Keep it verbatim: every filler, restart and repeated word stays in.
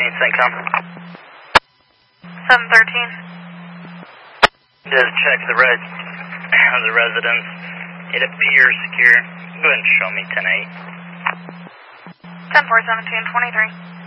CENTCOM. seven thirteen. Just check the res the residence. It appears secure. Go ahead and show me ten eight. ten four seventeen twenty-three.